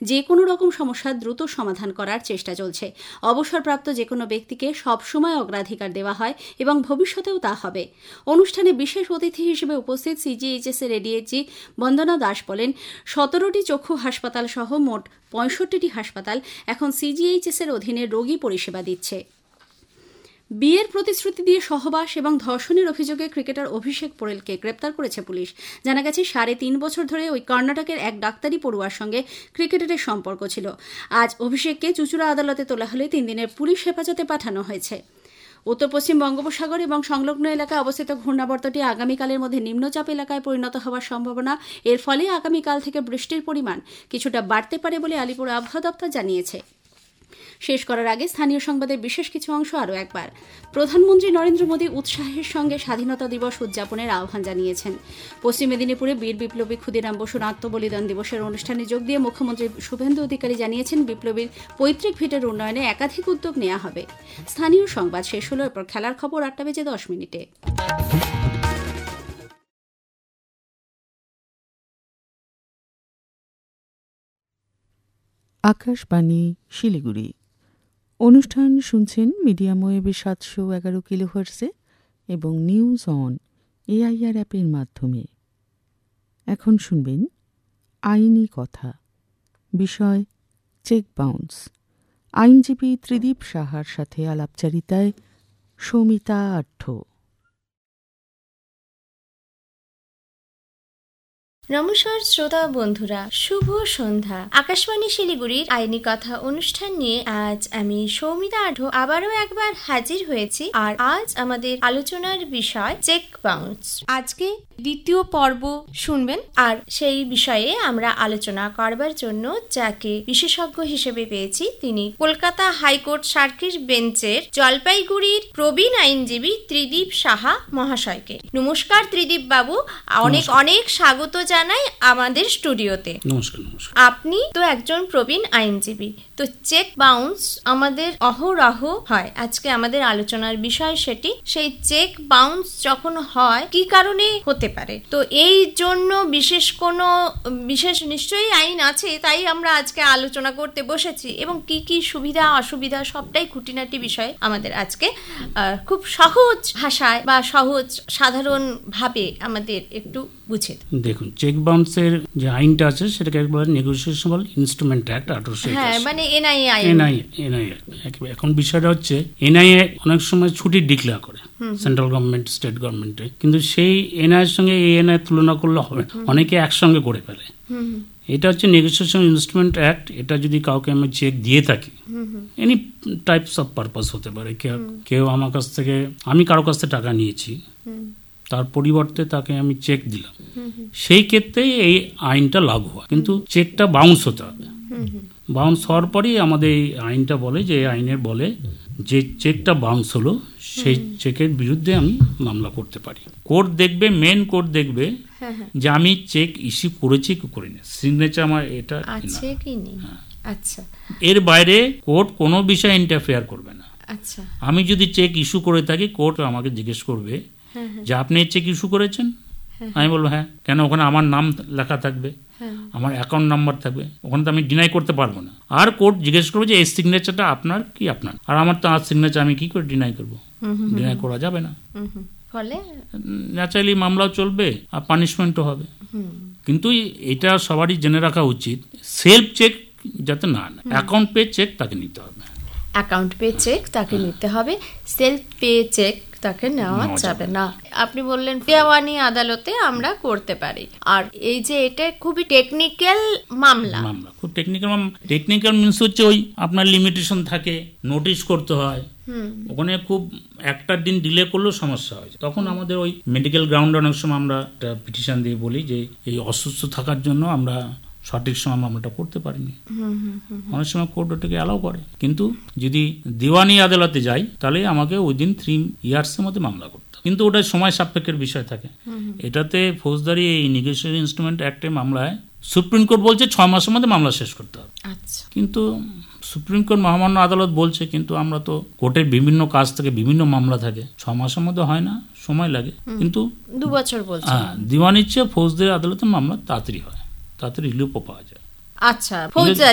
যে কোনো রকম সমস্যার দ্রুত সমাধান করার চেষ্টা চলছে। অবসরপ্রাপ্ত যে কোনো ব্যক্তিকে সবসময় অগ্রাধিকার দেওয়া হয় এবং ভবিষ্যতেও তা হবে। অনুষ্ঠানে বিশেষ অতিথি হিসেবে উপস্থিত সিজিএইচএস এর এডিএইচজি বন্দনা দাস বলেন, 17টি চক্ষু হাসপাতাল সহ মোট 65টি হাসপাতাল এখন সিজিএইচএস এর অধীনে রোগী পরিষেবা দিচ্ছে। বিয়ের প্রতিশ্রুতি দিয়ে সহবাস এবং ধর্ষণের অভিযোগে ক্রিকেটার অভিষেক পোরেলকে গ্রেপ্তার করেছে পুলিশ। জানা গেছে 3.5 বছর ধরে ওই কর্ণাটকের এক ডাক্তারি পড়ুয়ার সঙ্গে ক্রিকেটারের সম্পর্ক ছিল। আজ অভিষেককে চুঁচুড়া আদালতে তোলা হলে 3 দিনের পুলিশ হেফাজতে পাঠানো হয়েছে। উত্তর পশ্চিম বঙ্গোপসাগর এবং সংলগ্ন এলাকায় অবস্থিত ঘূর্ণাবর্তটি আগামীকালের মধ্যে নিম্নচাপ এলাকায় পরিণত হওয়ার সম্ভাবনা। এর ফলে আগামীকাল থেকে বৃষ্টির পরিমাণ কিছুটা বাড়তে পারে বলে আলিপুর আবহাওয়া দপ্তর জানিয়েছে। শেষ করার আগে স্থানীয় সংবাদের বিশেষ কিছু অংশ আরও একবার। প্রধানমন্ত্রী নরেন্দ্র মোদী উৎসাহের সঙ্গে স্বাধীনতা দিবস উদযাপনের আহ্বান জানিয়েছেন। পশ্চিম মেদিনীপুরে বীর বিপ্লবী ক্ষুদিরাম বসুর আত্মবলিদান দিবসের অনুষ্ঠানে যোগ দিয়ে মুখ্যমন্ত্রী শুভেন্দু অধিকারী জানিয়েছেন, বিপ্লবীর পৈতৃক ভিটের উন্নয়নে একাধিক উদ্যোগ নেওয়া হবে। স্থানীয় সংবাদ শেষ হলো। এরপর খেলার খবর 8:10 আকাশবাণী শিলিগুড়ি। অনুষ্ঠান শুনছেন মিডিয়াম ওয়েবে 711 কিলোহার্টজে এবং নিউজ অন এআইআর অ্যাপের মাধ্যমে। এখন শুনবেন আইনি কথা। বিষয় চেক বাউন্স। আইনজীবী ত্রিদীপ সাহার সাথে আলাপচারিতায় সৌমিতা আঢ্য। নমস্কার শ্রোতা বন্ধুরা, শুভ সন্ধ্যা। আকাশবাণী শিলিগুড়ির আইনি কথা অনুষ্ঠান নিয়ে আজ আমি সৌমিতা আঢ্য আবারও একবার হাজির হয়েছি। আর আজ আমাদের আলোচনার বিষয় চেক বাউন্স। আজকে দ্বিতীয় পর্ব শুনবেন। আর সেই বিষয়ে আমরা আলোচনা করবার জন্য যাকে বিশেষজ্ঞ হিসেবে পেয়েছি, তিনি কলকাতা হাইকোর্ট সার্কিট বেঞ্চের জলপাইগুড়ির প্রবীণ আইনজীবী ত্রিদীপ সাহা মহাশয়কে। নমস্কার ত্রিদীপ বাবু, অনেক অনেক স্বাগত জানাই আমাদের স্টুডিওতে। নমস্কার। আপনি তো একজন প্রবীণ আইনজীবী, তো চেক বাউন্স আমাদের অহরহ হয়। আজকে আমাদের আলোচনার বিষয় সেটি। সেই চেক বাউন্স যখন হয় কি কারণে হতে পারে, তো এই জন্য বিশেষ নিশ্চয়ই আইন আছে, তাই আমরা আজকে আলোচনা করতে বসেছি। এবং কি কি সুবিধা অসুবিধা সবটাই খুঁটিনাটি বিষয় আমাদের আজকে খুব সহজ ভাষায় বা সহজ সাধারণ ভাবে আমাদের একটু বুঝে দেখুন। চেক বাউন্সের যে আইনটা আছে সেটাকে বলে নেগোসিয়েশনেবল ইনস্ট্রুমেন্ট অ্যাক্ট 1881। হ্যাঁ, মানে এনআইএ। এখন বিষয়টা হচ্ছে এনআইএ অনেক সময় ছুটি ডিক্লেয়ার করে সেন্ট্রাল গভর্নমেন্ট, স্টেট গভর্নমেন্টে, কিন্তু সেই এনআইএর সঙ্গে এই এনআই তুলনা করলে হবে, অনেকে একসঙ্গে করে ফেলে। এটা হচ্ছে নেগোসিয়েশন ইনস্ট্রুমেন্ট অ্যাক্ট। এটা যদি কাউকে আমি চেক দিয়ে থাকি, এনি টাইপস অফ পারপাস হতে পারে। কেউ আমার কাছ থেকে, আমি কারো কাছ থেকে টাকা নিয়েছি, তার পরিবর্তে তাকে আমি চেক দিলাম, সেই ক্ষেত্রে এই আইনটা লাগু হয়। কিন্তু চেকটা বাউন্স হতে হবে। বাউন্স হওয়ার পরেই আমাদের এই আইনটা বলে, যে আইনের বলে যে চেকটা বাউন্স হলো, সেই চেকের বিরুদ্ধে আমি মামলা করতে পারি। কোর্ট দেখবে, মেন কোর্ট দেখবে যে আমি চেক ইস্যু করেছি কি করিনি, সিগনেচার আমার এটা আছে কি নেই। আচ্ছা, এর বাইরে কোর্ট কোনো বিষয়ে ইন্টারফেয়ার করবে না। আচ্ছা, আমি যদি চেক ইস্যু করে থাকি, কোর্ট আমাকে জিজ্ঞেস করবে যে আপনি চেক ইস্যু করেছেন। আমি বলবো হ্যাঁ। কেন? ওখানে আমার নাম লেখা থাকবে, আমার অ্যাকাউন্ট নাম্বার থাকবে, ওখানে তো আমি ডিনাই করতে পারবো না। আর কোর্ট জিজ্ঞেস করবে যে এই সিগনেচারটা আপনার কি আপনার, আর আমার তো আর সিগনেচার, আমি কি করে ডিনাই করবো? ডিনাই করা যাবে না। ফলে ন্যাচারালি মামলাও চলবে আর পানিশমেন্টও হবে। কিন্তু এটা সবারই জেনে রাখা উচিত, সেলফ চেক যাতে না, অ্যাকাউন্ট পে চেক তাকে নিতে হবে। অ্যাকাউন্ট পে চেক তাকে নিতে হবে, সেলফ পে চেক তাকে নেওয়া যাবে না। আপনি বললেন দেওয়ানি আদালতে আমরা করতে পারি। আর এই যে এটা খুবই টেকনিক্যাল মামলা, খুব টেকনিক্যাল মিনস হচ্ছে ওই আপনার লিমিটেশন থাকে, নোটিশ করতে হয়, ওখানে খুব একটা দিন ডিলে করলেও সমস্যা হয়। তখন আমাদের ওই মেডিকেল গ্রাউন্ডে অনেক সময় আমরা একটা পিটিশন দিয়ে বলি যে এই অসুস্থ থাকার জন্য আমরা সঠিক সময় মামলাটা করতে পারিনি। অনেক সময় কোর্ট ওটাকে অ্যালাউ করে। কিন্তু যদি দিওয়ানি আদালতে যাই, তাহলে আমাকে উইদিন 3 ইয়ার্সের মধ্যে মামলা করতে হবে। কিন্তু ওটা সময় সাপেক্ষের বিষয় থাকে। এটাতে ফৌজদারি এই নেগোসিয়েশন ইনস্ট্রুমেন্ট অ্যাক্টের মামলায় সুপ্রিম কোর্ট বলছে 6 মাসের মধ্যে মামলা শেষ করতে হবে। কিন্তু সুপ্রিম কোর্ট মহামান্য আদালত বলছে, কিন্তু আমরা তো কোর্টের বিভিন্ন কাজ থেকে বিভিন্ন মামলা থাকে, 6 মাসের মধ্যে হয় না, সময় লাগে। কিন্তু 2 বছর বলছে। দিওয়ানির চেয়ে ফৌজদারি আদালতের মামলা তাড়াতাড়ি হয়, তাড়াতাড়ি রিলিফও পাওয়া যায়। আচ্ছা, ফৌজদারি